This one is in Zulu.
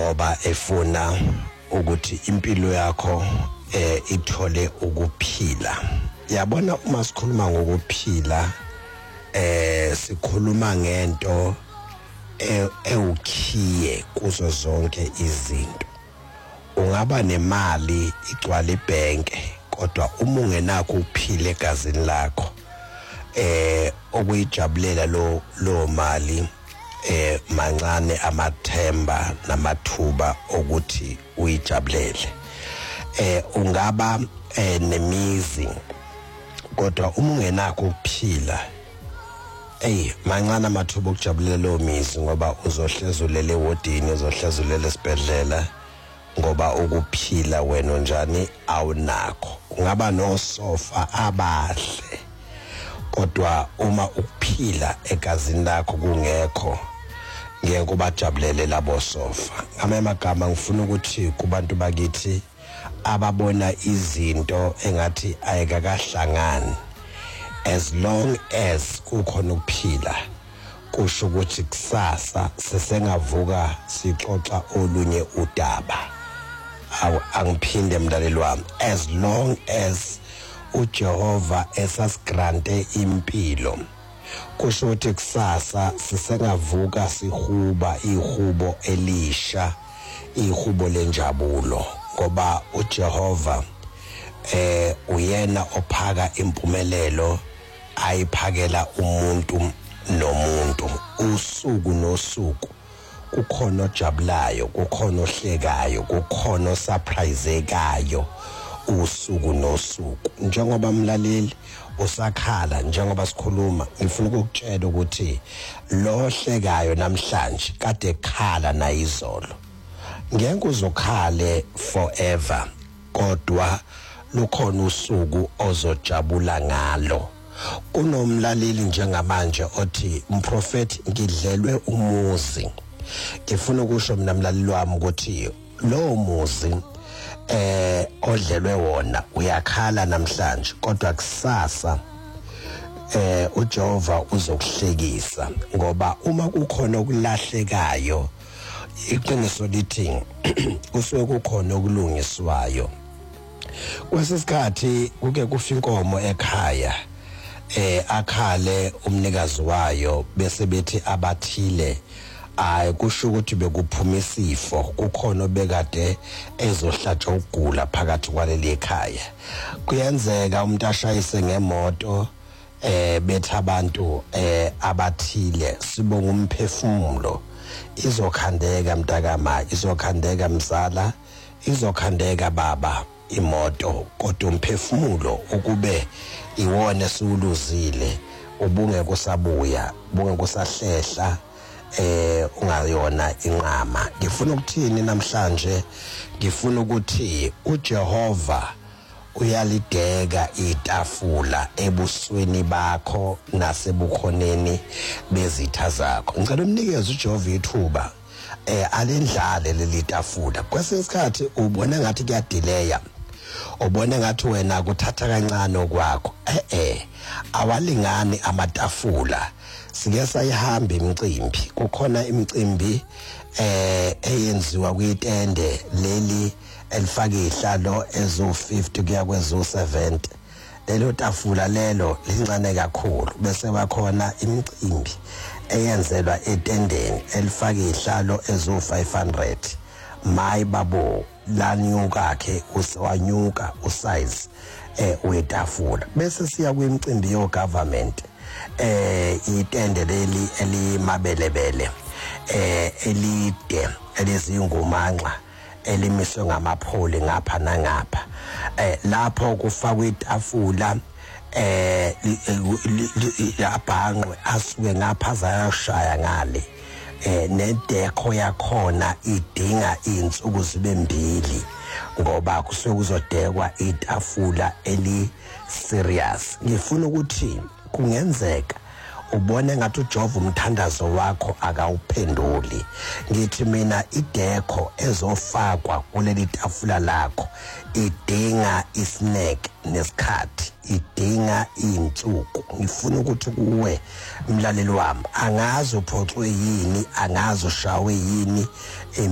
ngoba efuna ukuthi impilo yakho ithole ukuphila. Yabona uma sikhuluma ngokuphila sikhuluma ngento ewukhiye kuzo zonke izinto. Ungaba nemali igcwala ibhenke kodwa uma ungenakho ukuphila egazini lakho okuyijabulela lo mali mancane amathemba namathuba ukuthi uyijabulele. Ungaba nemizi kodwa uma ungenakho ukuphila mancane amathuba okujabulela lo mizi ngoba uzohlezulele wodini uzohlezulele esibhedlela ngoba ukuphila wena njani awunakho. Ungaba nosofa abahle kodwa uma ukuphila egazini lakho kungekho ngeke ubajabulele labo sofa. Amagama ngifuna ukuthi kubantu bakithi ababona izinto engathi ayikakahlangani, as long as kukhona ukuphila kusho ukuthi kusasa sesengavuka sixoxa olunye udaba. Angiphinde mlaleli wami, as long as uJehova esasigrante impilo kusho ukuthi kusasa sisengavuka sihuba ihubo elisha, ihubo lenjabulo ngoba uJehova uyena ophaka impumelelo ayiphakela umuntu nomuntu. Usuku nosuku kukhona ojabulayo, kukhona ohlekayo, kukhona osurprisekayo usuku nosuku. Njengoba mlaleli usakhala, njengoba sikhuluma, ngifuna ukukutshela ukuthi lo ohlekayo namhlanje kade ekhala nayizolo ngeke uzokhale forever kodwa lukhona usuku ozojabula ngalo. Kunomlaleli njengamanje othi umprofeti ngidlelwe umuzi. Ngifuna ukusho mina mlaleli wami ukuthi lo muzi odlelwe wona uyakhala namhlanje kodwa kusasa uJehova uzokuhlekisa ngoba uma kukhona okulahlekayo iqiniso lithi kusuke kukhona okulungiswayo. Kwesisikhathi kuke kufa inkomo ekhaya akhale umnikazi wayo bese bethi abathile kusho ukuthi bekuphuma isifo, kukhona obekade ezohlatshwa ukugula phakathi kwaleli ekhaya. Kuyenzeka umuntu ashayise ngemoto bethi abantu abathile sibonga umphefumulo. Izokhandeka mntakama, izokhandeka mzala, izokhandeka baba imoto kodwa umphefumulo ukube iwona esiwuluzile ubungeke usabuya, ubungeke usahlehla ungayona inqama. Ngifuna ukuthini namhlanje? Ngifuna ukuthi uJehova uyalideka itafula ebusweni bakho nasebukhoneni bezitha zakho. Ngicela umnikeze uJehova ithuba alendlale leli tafula. Kwesikhathi ubona ngathi kuyadelaya, ubona ngathi wena kuthatha kancane okwakho. Awalingani amatafula. Sike sayihamba imicimbi, kukhona imicimbi eyenziwa kuyitende leli elifaka ihlalo ezo50 kuya kwezo70. Lelo tafula lelo lincane kakhulu. Bese bakhona imicimbi eyenzelwa etendeni elifaka ihlalo ezo500. My babo lanyuka ke uswanyuka usize wetafula. Bese siya kwimicimbi yo government itende leli elimabelebele elide elizingumanga elimiswe ngamapholi ngapha nangapha. Lapho kufakwa itafula labhangqwe asuke ngapha zayashaya ngale. Nedekho yakhona idinga insuku zibe mbili ngoba kusuke kuzodekwa itafula eli serious. Ngifuna ukuthi kungenzeka ubone ngathi uJehova umthandazo wakho akawuphenduli. Ngithi mina idekho ezofakwa kuleli tafula lakho idinga isnack nesikhathi, idinga insuku. Ngifuna ukuthi kuwe mlaleli wami angazi uphoxwe yini, angazi ushawe yini